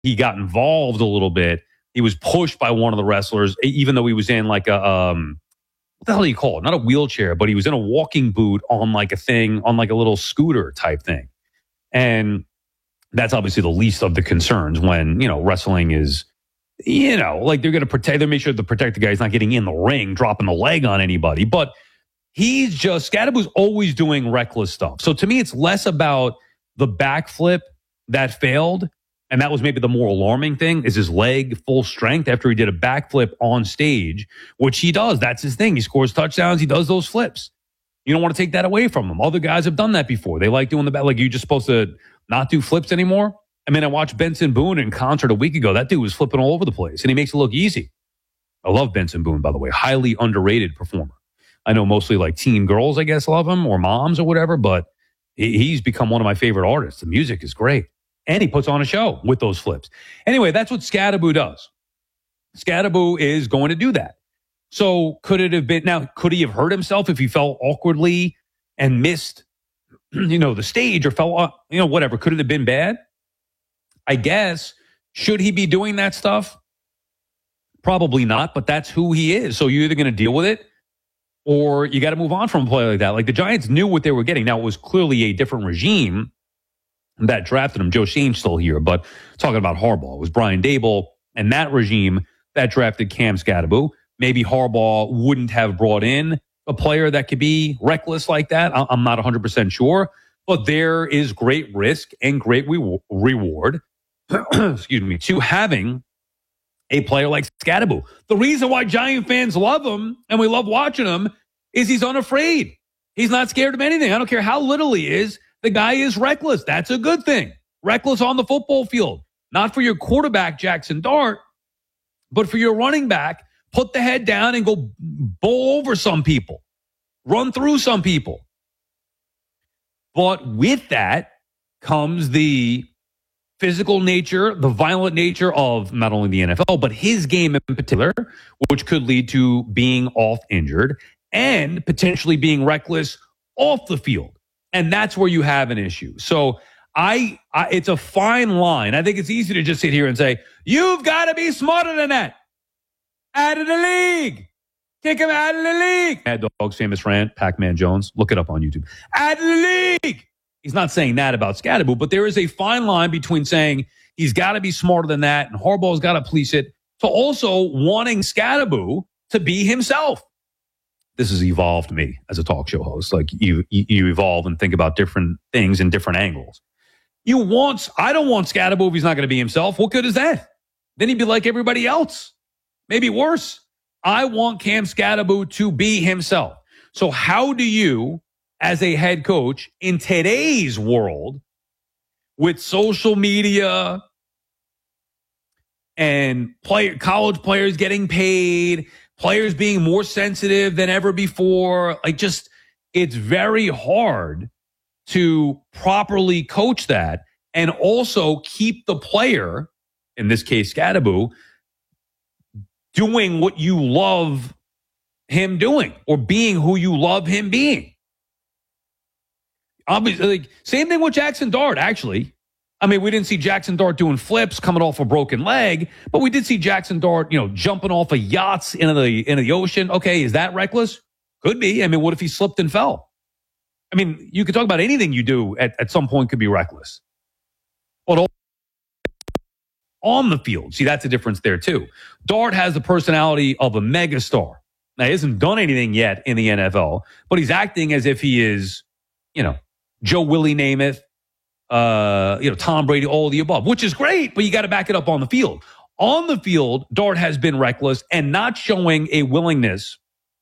he got involved a little bit. He was pushed by one of the wrestlers, even though he was in like a what the hell do you call it? Not a wheelchair, but he was in a walking boot on like a thing, on like a little scooter type thing. And that's obviously the least of the concerns when, wrestling is, like they're going to protect, they make sure to protect the guy. He's not getting in the ring, dropping the leg on anybody. But Scadaboo's always doing reckless stuff. So to me, it's less about the backflip that failed. And that was maybe the more alarming thing, is his leg full strength after he did a backflip on stage, which he does. That's his thing. He scores touchdowns. He does those flips. You don't want to take that away from him. Other guys have done that before. They like doing the back. Like, you're just supposed to not do flips anymore. I mean, I watched Benson Boone in concert a week ago. That dude was flipping all over the place, and he makes it look easy. I love Benson Boone, by the way. Highly underrated performer. I know mostly like teen girls, I guess, love him, or moms or whatever, but he's become one of my favorite artists. The music is great. And he puts on a show with those flips. Anyway, that's what Scadaboo does. Scadaboo is going to do that. So could he have hurt himself if he fell awkwardly and missed, the stage, or fell, whatever? Could it have been bad? I guess. Should he be doing that stuff? Probably not, but that's who he is. So you're either going to deal with it, or you got to move on from a play like that. Like, the Giants knew what they were getting. Now, it was clearly a different regime that drafted him. Joe Shane's still here, but talking about Harbaugh, it was Brian Daboll and that regime that drafted Cam Scadaboo. Maybe Harbaugh wouldn't have brought in a player that could be reckless like that. I'm not 100% sure, but there is great risk and great reward excuse me, to having a player like Scadaboo. The reason why Giant fans love him and we love watching him is he's unafraid. He's not scared of anything. I don't care how little he is. The guy is reckless. That's a good thing. Reckless on the football field. Not for your quarterback, Jackson Dart, but for your running back. Put the head down and go bowl over some people. Run through some people. But with that comes the physical nature, the violent nature of not only the NFL, but his game in particular, which could lead to being off injured and potentially being reckless off the field. And that's where you have an issue. So it's a fine line. I think it's easy to just sit here and say, you've got to be smarter than that. Out of the league. Kick him out of the league. Mad Dog's famous rant, Pac-Man Jones. Look it up on YouTube. Out of the league. He's not saying that about Scadaboo, but there is a fine line between saying he's got to be smarter than that and Harbaugh's got to police it, to also wanting Scadaboo to be himself. This has evolved me as a talk show host. Like, you evolve and think about different things in different angles. I don't want Scadaboo if he's not going to be himself. What good is that? Then he'd be like everybody else. Maybe worse. I want Cam Scadaboo to be himself. So how do you, as a head coach in today's world, with social media and college players getting paid, players being more sensitive than ever before, it's very hard to properly coach that and also keep the player, in this case Scadaboo, doing what you love him doing, or being who you love him being. Obviously, same thing with Jackson Dart, actually. I mean, we didn't see Jackson Dart doing flips, coming off a broken leg, but we did see Jackson Dart, jumping off of yachts into the ocean. Okay, is that reckless? Could be. I mean, what if he slipped and fell? I mean, you could talk about anything you do at some point could be reckless. But on the field, see, that's a difference there too. Dart has the personality of a megastar. Now, he hasn't done anything yet in the NFL, but he's acting as if he is, Joe Willie Namath, Tom Brady, all of the above, which is great, but you got to back it up on the field. On the field, Dart has been reckless and not showing a willingness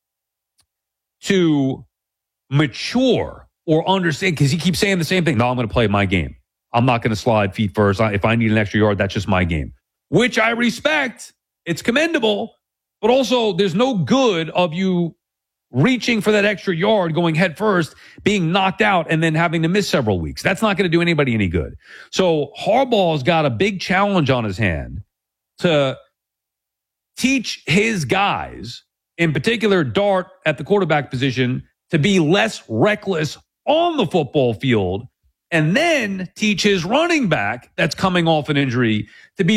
to mature or understand, because he keeps saying the same thing. No, I'm going to play my game. I'm not going to slide feet first. If I need an extra yard, that's just my game, which I respect. It's commendable, but also there's no good of you reaching for that extra yard, going head first, being knocked out, and then having to miss several weeks. That's not going to do anybody any good. So Harbaugh's got a big challenge on his hand to teach his guys, in particular Dart at the quarterback position, to be less reckless on the football field and then teach his running back that's coming off an injury to be